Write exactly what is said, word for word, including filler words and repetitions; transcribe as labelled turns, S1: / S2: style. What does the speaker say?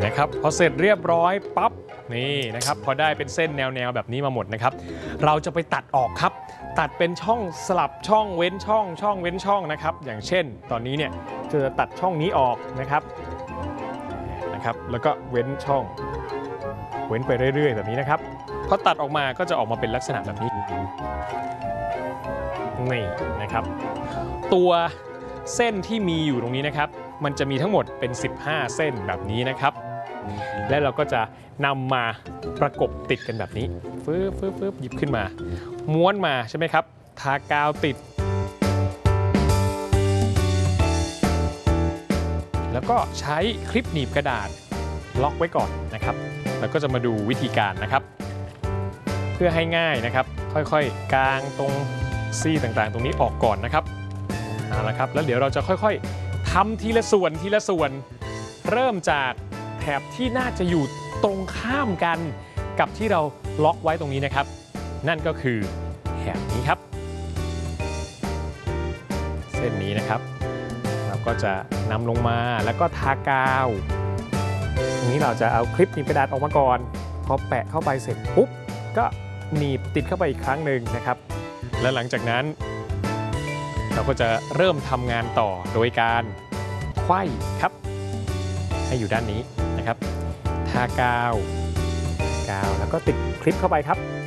S1: นะครับพอเสร็จเรียบร้อยปั๊บนี่นะครับพอได้เป็นเส้นแนวๆแบบนี้มาหมดนะครับเราจะไปตัดออกครับตัดเป็นช่องสลับช่องเว้นช่องช่องเว้นช่องนะครับอย่างเช่นตอนนี้เนี่ยจะตัดช่องนี้ออกนะครับนะครับแล้วก็เว้นช่องเว้นไปเรื่อยๆแบบนี้นะครับพอตัดออกมาก็จะออกมาเป็นลักษณะแบบนี้นี่นะครับตัวเส้นที่มีอยู่ตรงนี้นะครับมันจะมีทั้งหมดเป็นสิบห้าเส้นแบบนี้นะครับและเราก็จะนำมาประกบติดกันแบบนี้ฟึ๊บฟึ๊บฟึ๊บหยิบขึ้นมาม้วนมาใช่ไหมครับทากาวติดแล้วก็ใช้คลิปหนีบกระดาษล็อกไว้ก่อนนะครับแล้วก็จะมาดูวิธีการนะครับเพื่อให้ง่ายนะครับค่อยๆกางตรงซี่ต่างๆตรงนี้ออกก่อนนะครับเอาละครับแล้วเดี๋ยวเราจะค่อยๆทำทีละส่วนทีละส่วนเริ่มจากแถบที่น่าจะอยู่ตรงข้ามกันกับที่เราล็อกไว้ตรงนี้นะครับนั่นก็คือแถบนี้ครับเส้นนี้นะครับเราก็จะนำลงมาแล้วก็ทากาวตรงนี้เราจะเอาคลิปหนีบกระดาษออกมาก่อนพอแปะเข้าไปเสร็จปุ๊บก็หนีบติดเข้าไปอีกครั้งหนึ่งนะครับและหลังจากนั้นเราก็จะเริ่มทำงานต่อโดยการไขว้ครับให้อยู่ด้านนี้นะครับทากาวกาวแล้วก็ติดคลิปเข้าไปครับ